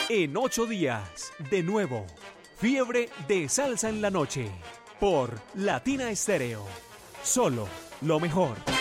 En 8 días, de nuevo, Fiebre de Salsa en la Noche, por Latina Estéreo. Solo lo mejor.